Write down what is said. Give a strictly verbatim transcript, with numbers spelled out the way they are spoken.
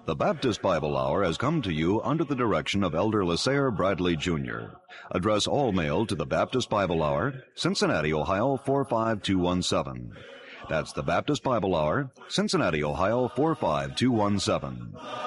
The Baptist Bible Hour has come to you under the direction of Elder LaSalle Bradley, Junior Address all mail to the Baptist Bible Hour, Cincinnati, Ohio four five two one seven. That's the Baptist Bible Hour, Cincinnati, Ohio four five two one seven.